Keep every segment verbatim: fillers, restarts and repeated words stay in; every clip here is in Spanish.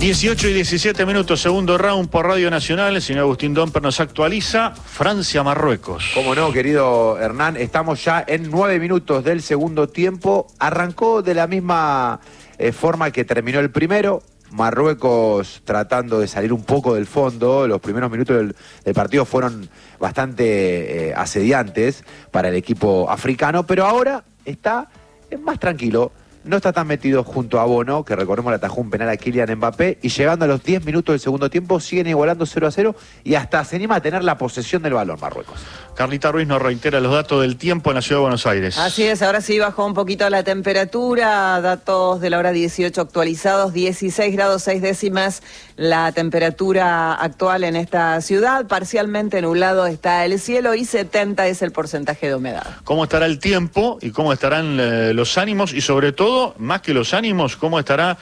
dieciocho y diecisiete minutos, segundo round por Radio Nacional. El señor Agustín Domper nos actualiza. Francia-Marruecos. Cómo no, querido Hernán, estamos ya en nueve minutos del segundo tiempo. Arrancó de la misma eh, forma que terminó el primero. Marruecos tratando de salir un poco del fondo. Los primeros minutos del, del partido fueron bastante eh, asediantes para el equipo africano, pero ahora está más tranquilo. No está tan metido junto a Bono, que recordemos le atajó un penal a Kylian Mbappé, y llegando a los diez minutos del segundo tiempo siguen igualando cero a cero y hasta se anima a tener la posesión del balón Marruecos. Carlita Ruiz nos reitera los datos del tiempo en la ciudad de Buenos Aires. Así es, ahora sí bajó un poquito la temperatura, datos de la hora dieciocho actualizados, dieciséis grados seis décimas la temperatura actual en esta ciudad, parcialmente nublado está el cielo y setenta es el porcentaje de humedad. ¿Cómo estará el tiempo y cómo estarán eh, los ánimos y sobre todo, más que los ánimos, cómo estará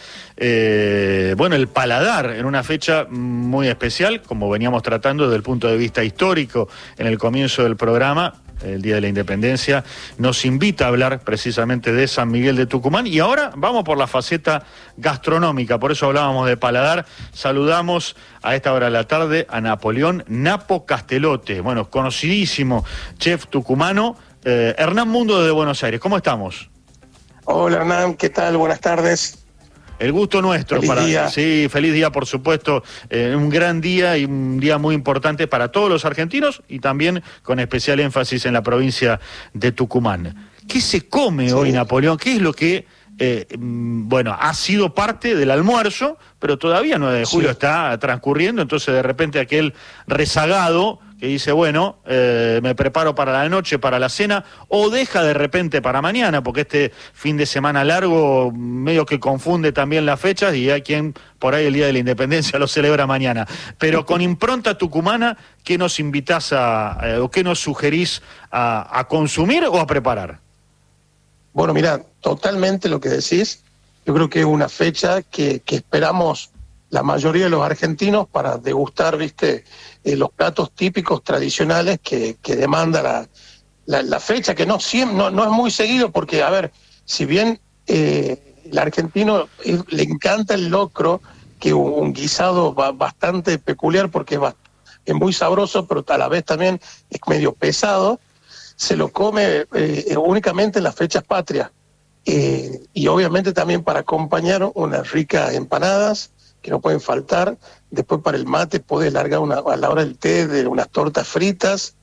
eh, bueno, el paladar en una fecha muy especial, como veníamos tratando desde el punto de vista histórico en el comienzo del programa? El Día de la Independencia nos invita a hablar precisamente de San Miguel de Tucumán y ahora vamos por la faceta gastronómica, por eso hablábamos de paladar. Saludamos a esta hora de la tarde a Napoleón Napo Castelote, bueno, conocidísimo chef tucumano, eh, Hernán Mundo desde Buenos Aires. ¿Cómo estamos? Hola Hernán, ¿qué tal? Buenas tardes. El gusto nuestro. Feliz para día. Sí, feliz día, por supuesto. Eh, un gran día y un día muy importante para todos los argentinos y también con especial énfasis en la provincia de Tucumán. ¿Qué se come sí. hoy, Napoleón? ¿Qué es lo que, eh, bueno, ha sido parte del almuerzo, pero todavía nueve de julio sí. está transcurriendo, entonces de repente aquel rezagado que dice, bueno, eh, me preparo para la noche, para la cena, o deja de repente para mañana, porque este fin de semana largo medio que confunde también las fechas y hay quien por ahí el Día de la Independencia lo celebra mañana. Pero con impronta tucumana, ¿qué nos invitás a, eh, o qué nos sugerís a, a consumir o a preparar? Bueno, mira, totalmente lo que decís. Yo creo que es una fecha que, que esperamos la mayoría de los argentinos para degustar, viste, eh, los platos típicos tradicionales que, que demanda la, la, la fecha, que no, siempre, no, no es muy seguido, porque, a ver, si bien eh, el argentino eh, le encanta el locro, que es un, un guisado ba, bastante peculiar porque es, ba, es muy sabroso, pero a la vez también es medio pesado, se lo come eh, únicamente en las fechas patrias. Eh, y obviamente también para acompañar unas ricas empanadas, que no pueden faltar. Después para el mate podés largar una, a la hora del té de unas tortas fritas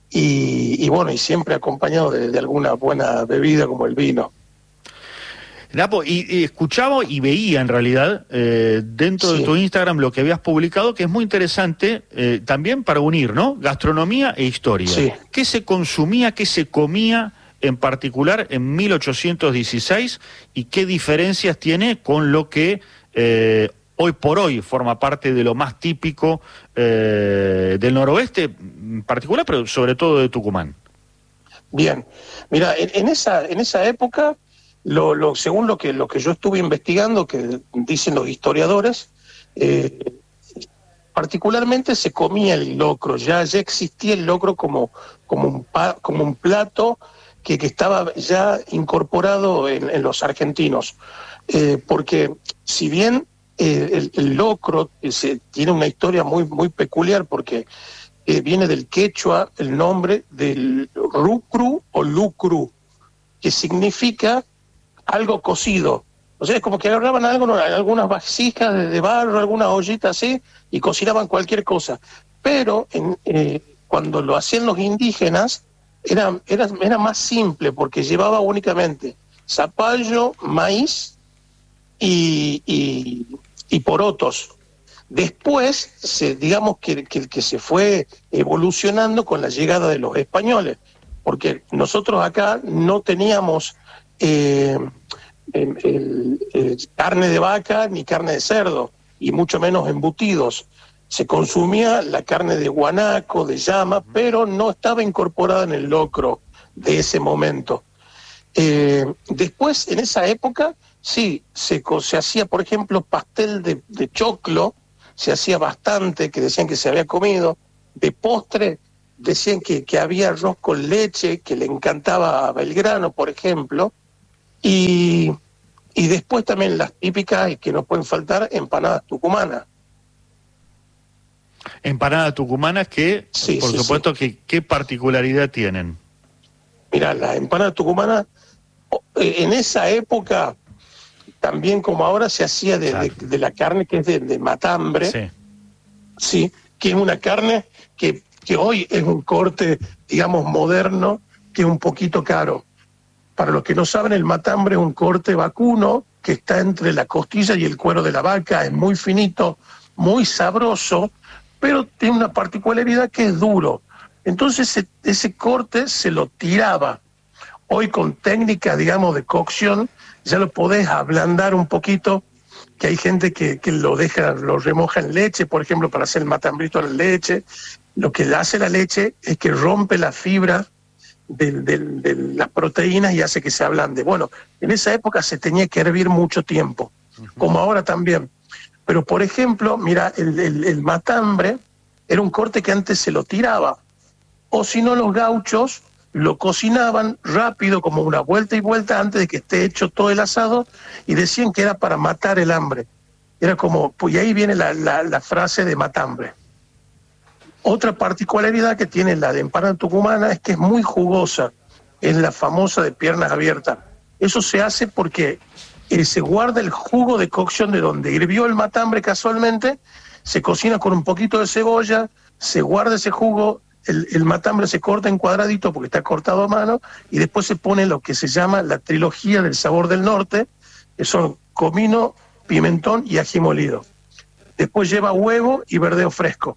y, y bueno, y siempre acompañado de, de alguna buena bebida como el vino. Napo, y, y escuchaba y veía en realidad eh, dentro sí. de tu Instagram lo que habías publicado, que es muy interesante eh, también para unir, ¿no? Gastronomía e historia. Sí. ¿Qué se consumía, qué se comía en particular en mil ochocientos dieciséis y qué diferencias tiene con lo que eh, hoy por hoy forma parte de lo más típico eh, del noroeste en particular, pero sobre todo de Tucumán? Bien, mira, en, en esa en esa época, lo, lo, según lo que lo que yo estuve investigando, que dicen los historiadores, eh, particularmente se comía el locro, ya, ya existía el locro como, como, un, pa, como un plato que, que estaba ya incorporado en, en los argentinos, eh, porque si bien Eh, el, el locro eh, tiene una historia muy muy peculiar porque eh, viene del quechua el nombre del rucru o lucru, que significa algo cocido. O sea, es como que agarraban algo, algunas vasijas de, de barro, algunas ollitas así, y cocinaban cualquier cosa. Pero en, eh, cuando lo hacían los indígenas, era, era, era más simple, porque llevaba únicamente zapallo, maíz, Y, y, y porotos. Después, se, digamos que, que, que se fue evolucionando con la llegada de los españoles, porque nosotros acá no teníamos eh, el, el, el carne de vaca ni carne de cerdo, y mucho menos embutidos. Se consumía la carne de guanaco, de llama, pero no estaba incorporada en el locro de ese momento. Eh, después, en esa época, sí, se, se hacía, por ejemplo, pastel de, de choclo, se hacía bastante, que decían que se había comido. De postre, decían que, que había arroz con leche, que le encantaba a Belgrano, por ejemplo. Y, Y después también las típicas y que no pueden faltar, empanadas tucumanas. Empanadas tucumanas que, sí, por sí, supuesto, sí. que qué particularidad tienen. Mira, las empanadas tucumanas, en esa época, también como ahora, se hacía de, claro. de, de la carne que es de, de matambre, sí. sí, que es una carne que, que hoy es un corte, digamos, moderno, que es un poquito caro. Para los que no saben, el matambre es un corte vacuno que está entre la costilla y el cuero de la vaca, es muy finito, muy sabroso, pero tiene una particularidad que es duro. Entonces ese, ese corte se lo tiraba. Hoy con técnica, digamos, de cocción, ya lo podés ablandar un poquito, que hay gente que, que lo deja, lo remoja en leche, por ejemplo, para hacer el matambrito en leche. Lo que hace la leche es que rompe la fibra de, de, de las proteínas y hace que se ablande. Bueno, en esa época se tenía que hervir mucho tiempo, uh-huh. como ahora también. Pero, por ejemplo, mira, el, el, el matambre era un corte que antes se lo tiraba. O si no, los gauchos lo cocinaban rápido, como una vuelta y vuelta, antes de que esté hecho todo el asado, y decían que era para matar el hambre. Era como, pues y ahí viene la, la, la frase de matambre. Otra particularidad que tiene la de empanada tucumana es que es muy jugosa, es la famosa de piernas abiertas. Eso se hace porque eh, se guarda el jugo de cocción de donde hirvió el matambre casualmente, se cocina con un poquito de cebolla, se guarda ese jugo, el, el matambre se corta en cuadradito porque está cortado a mano, y después se pone lo que se llama la trilogía del sabor del norte, que son comino, pimentón y ají molido. Después lleva huevo y verdeo fresco.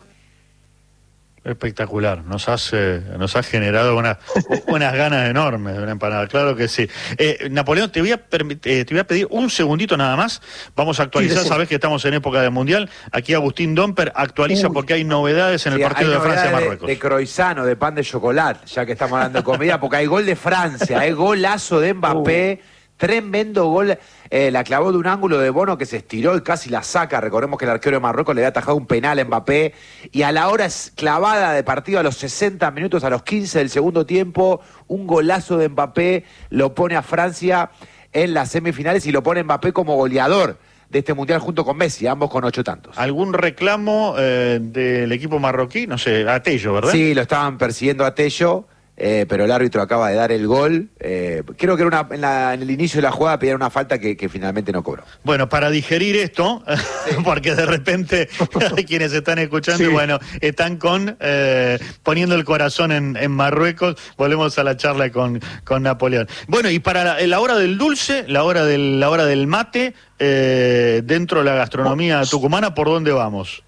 Espectacular, nos has, eh, nos has generado una, unas ganas enormes de una empanada, claro que sí. Eh, Napoleón, te voy, a eh, te voy a pedir un segundito nada más, vamos a actualizar, sí, sabes que estamos en época de Mundial, aquí Agustín Domper actualiza Uy. porque hay novedades en sí, el partido de Francia-Marruecos. De, de croissant o de pan de chocolate, ya que estamos hablando de comida, porque hay gol de Francia, hay golazo de Mbappé, uh. Tremendo gol, eh, la clavó de un ángulo de Bono que se estiró y casi la saca. Recordemos que el arquero de Marruecos le había atajado un penal a Mbappé. Y a la hora clavada de partido, a los sesenta minutos, a los quince del segundo tiempo, un golazo de Mbappé lo pone a Francia en las semifinales y lo pone Mbappé como goleador de este Mundial junto con Messi, ambos con ocho tantos. ¿Algún reclamo eh, del equipo marroquí? No sé, a Tello, ¿verdad? Sí, lo estaban persiguiendo a Tello. Eh, pero el árbitro acaba de dar el gol. Eh, creo que era una, en, la, en el inicio de la jugada pedían una falta que, que finalmente no cobró. Bueno, para digerir esto, sí. porque de repente hay quienes están escuchando sí. y bueno, están con eh, poniendo el corazón en, en Marruecos. Volvemos a la charla con, con Napoleón. Bueno, y para la, la hora del dulce, la hora del, la hora del mate, eh, dentro de la gastronomía tucumana, ¿por dónde vamos?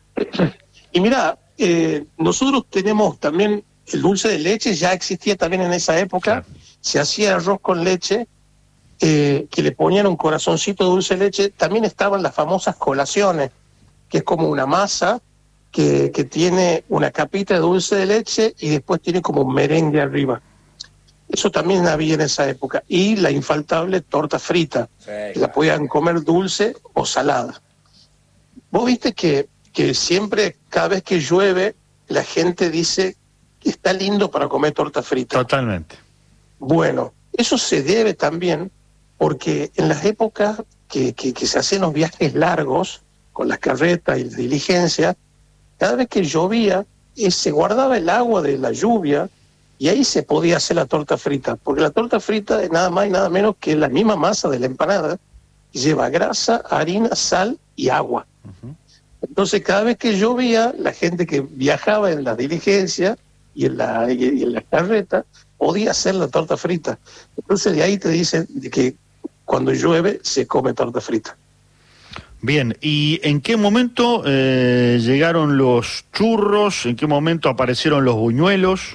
Y mira, eh, nosotros tenemos también el dulce de leche, ya existía también en esa época, claro. Se hacía arroz con leche, eh, que le ponían un corazoncito de dulce de leche. También estaban las famosas colaciones, que es como una masa que, que tiene una capita de dulce de leche y después tiene como un merengue arriba. Eso también había en esa época. Y la infaltable torta frita, sí, claro. La podían comer dulce o salada. Vos viste que, que siempre, cada vez que llueve, la gente dice que está lindo para comer torta frita. Totalmente. Bueno, eso se debe también porque en las épocas que, que, que se hacían los viajes largos, con las carretas y las diligencias, cada vez que llovía, eh, se guardaba el agua de la lluvia y ahí se podía hacer la torta frita, porque la torta frita es nada más y nada menos que la misma masa de la empanada, que lleva grasa, harina, sal y agua. Uh-huh. Entonces, cada vez que llovía, la gente que viajaba en la diligencia y en la, y en la carreta podía hacer la torta frita. Entonces de ahí te dicen que cuando llueve se come torta frita. Bien, ¿y en qué momento eh, llegaron los churros? ¿En qué momento aparecieron los buñuelos?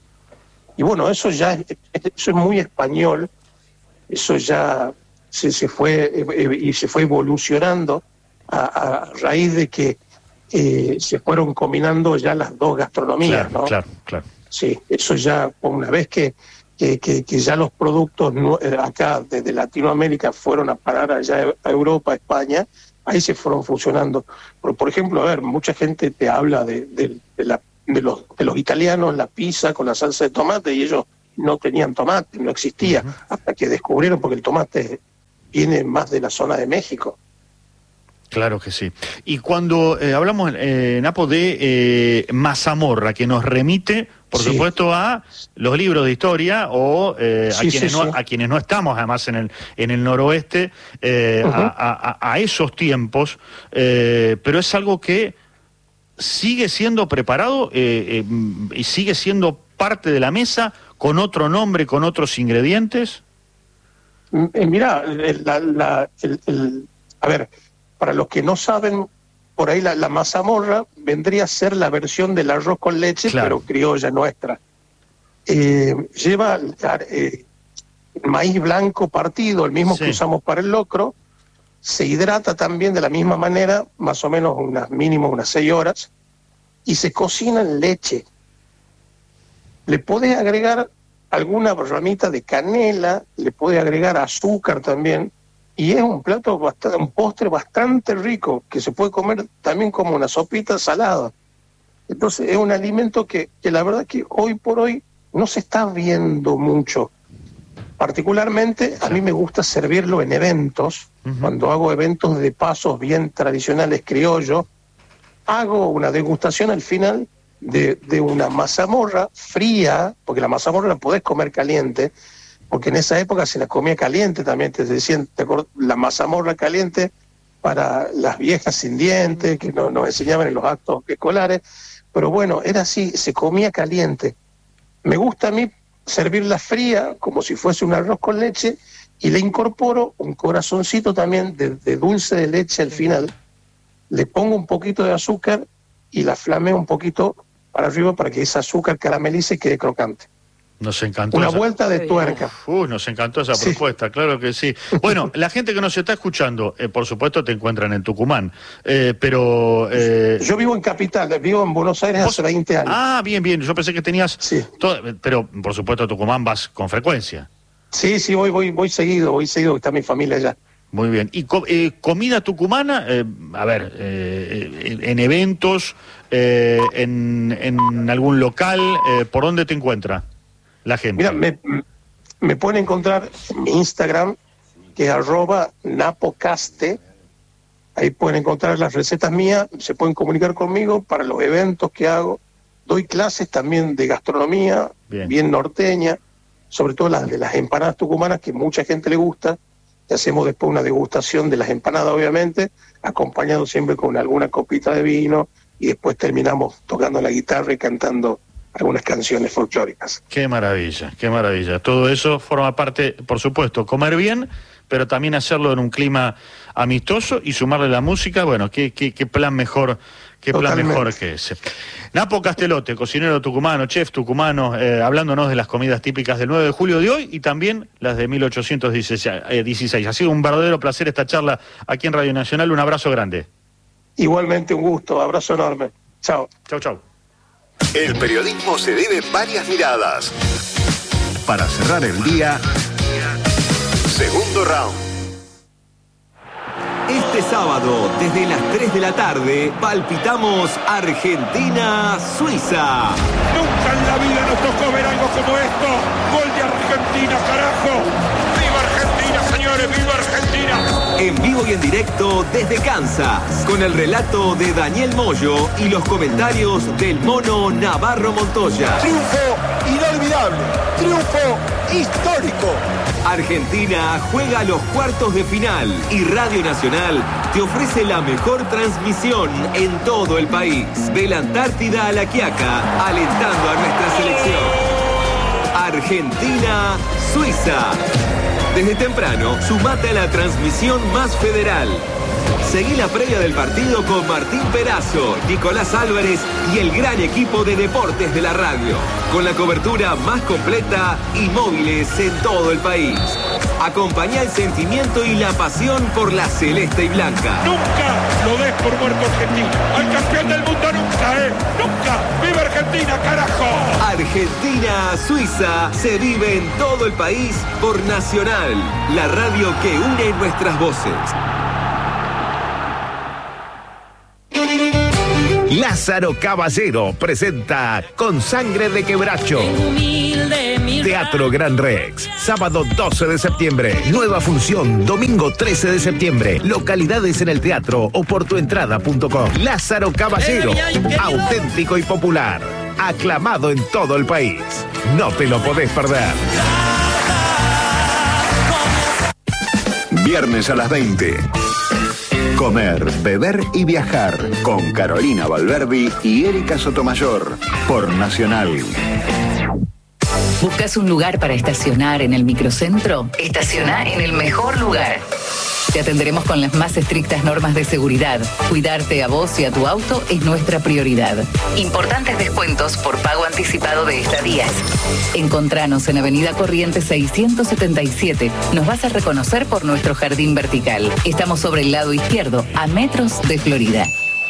Y bueno, eso ya es, eso es muy español, eso ya se, se fue eh, y se fue evolucionando a, a raíz de que Eh, se fueron combinando ya las dos gastronomías, claro, ¿no? Claro, claro. Sí, eso ya, una vez que, que, que, que ya los productos no, acá desde Latinoamérica fueron a parar allá a Europa, a España, ahí se fueron fusionando. Pero, por ejemplo, a ver, mucha gente te habla de, de, de, la, de, los, de los italianos, la pizza con la salsa de tomate, y ellos no tenían tomate, no existía, uh-huh. hasta que descubrieron, porque el tomate viene más de la zona de México. Claro que sí. Y cuando eh, hablamos, eh, Napo, de eh, mazamorra, que nos remite, por sí. supuesto, a los libros de historia o eh, sí, a, quienes sí, no, sí. a quienes no estamos, además, en el, en el noroeste, eh, uh-huh. a, a, a esos tiempos, eh, pero es algo que sigue siendo preparado eh, eh, y sigue siendo parte de la mesa con otro nombre, con otros ingredientes. Eh, mirá, la, la, el, el, a ver... Para los que no saben, por ahí la, la mazamorra vendría a ser la versión del arroz con leche, claro. pero criolla nuestra. Eh, lleva eh, maíz blanco partido, el mismo sí. que usamos para el locro, se hidrata también de la misma manera, más o menos unas mínimo unas seis horas, y se cocina en leche. Le podés agregar alguna ramita de canela, le podés agregar azúcar también, y es un plato, bastante, un postre bastante rico, que se puede comer también como una sopita salada. Entonces es un alimento que, que la verdad que hoy por hoy no se está viendo mucho. Particularmente a mí me gusta servirlo en eventos, uh-huh. cuando hago eventos de pasos bien tradicionales criollos, hago una degustación al final de, de una mazamorra fría, porque la mazamorra la podés comer caliente, porque en esa época se la comía caliente también, te decían, te acuerdas, la mazamorra caliente para las viejas sin dientes, que no, nos enseñaban en los actos escolares, pero bueno, era así, se comía caliente. Me gusta a mí servirla fría, como si fuese un arroz con leche, y le incorporo un corazoncito también de, de dulce de leche al final, le pongo un poquito de azúcar y la flameo un poquito para arriba para que ese azúcar caramelice y quede crocante. Nos encantó. Una esa... vuelta de tuerca. Uf, uh, nos encantó esa sí. propuesta, claro que sí. Bueno, la gente que nos está escuchando, eh, por supuesto te encuentran en Tucumán, eh, pero... Eh... Yo vivo en Capital, vivo en Buenos Aires ¿Vos? hace veinte años. Ah, bien, bien, yo pensé que tenías... Sí. Todo... Pero, por supuesto, a Tucumán vas con frecuencia. Sí, sí, voy, voy, voy seguido, voy seguido, está mi familia allá. Muy bien. ¿Y co eh, comida tucumana? Eh, a ver, eh, en eventos, eh, en, en algún local, eh, ¿por dónde te encuentra la gente? Mira, me, me pueden encontrar en mi Instagram, que es arroba napocaste. Ahí pueden encontrar las recetas mías, se pueden comunicar conmigo para los eventos que hago. Doy clases también de gastronomía, bien, bien norteña, sobre todo las de las empanadas tucumanas, que mucha gente le gusta. Y hacemos después una degustación de las empanadas, obviamente, acompañado siempre con alguna copita de vino, y después terminamos tocando la guitarra y cantando algunas canciones folclóricas. Qué maravilla, qué maravilla. Todo eso forma parte, por supuesto, comer bien, pero también hacerlo en un clima amistoso y sumarle la música. Bueno, qué, qué, qué plan mejor, qué plan mejor que ese. Napo Castelote, cocinero tucumano, chef tucumano, eh, hablándonos de las comidas típicas del nueve de julio de hoy y también las de mil ochocientos dieciséis. Ha sido un verdadero placer esta charla aquí en Radio Nacional. Un abrazo grande. Igualmente un gusto, abrazo enorme. Chao. Chao, chao. El periodismo se debe varias miradas. Para cerrar el día, segundo round. Este sábado, desde las tres de la tarde, palpitamos Argentina-Suiza. Nunca en la vida nos tocó ver algo como esto. Gol de Argentina, carajo. ¡Viva Argentina, señores! ¡Viva Argentina! En vivo y en directo desde Kansas, con el relato de Daniel Moyo y los comentarios del mono Navarro Montoya. Triunfo inolvidable, triunfo histórico. Argentina juega los cuartos de final y Radio Nacional te ofrece la mejor transmisión en todo el país. De la Antártida a La Quiaca, alentando a nuestra selección. Argentina-Suiza. Desde temprano, sumate a la transmisión más federal. Seguí la previa del partido con Martín Perazo, Nicolás Álvarez y el gran equipo de deportes de la radio, con la cobertura más completa y móviles en todo el país. Acompañá el sentimiento y la pasión por la celeste y blanca. Nunca lo des por muerto Argentina. Al campeón del mundo nunca, ¿eh? Nunca. ¡Viva Argentina, carajo! Argentina-Suiza se vive en todo el país por Nacional, la radio que une nuestras voces. Lázaro Caballero presenta Con Sangre de Quebracho. Teatro Gran Rex, sábado doce de septiembre. Nueva función, domingo trece de septiembre. Localidades en el teatro o por tuentrada punto com. Lázaro Caballero, auténtico y popular. Aclamado en todo el país. No te lo podés perder. Viernes a las veinte. Comer, beber y viajar con Carolina Valverdi y Erika Sotomayor por Nacional. ¿Buscas un lugar para estacionar en el microcentro? Estaciona en el mejor lugar. Te atenderemos con las más estrictas normas de seguridad. Cuidarte a vos y a tu auto es nuestra prioridad. Importantes descuentos por pago anticipado de estadías. Encontranos en Avenida Corrientes seiscientos setenta y siete. Nos vas a reconocer por nuestro jardín vertical. Estamos sobre el lado izquierdo, a metros de Florida.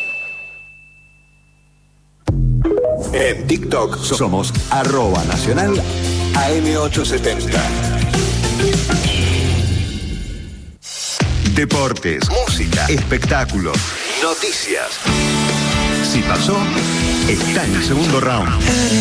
En TikTok somos arroba nacional A M ochocientos setenta. Deportes, música, espectáculos, noticias. Si pasó, está en el segundo round.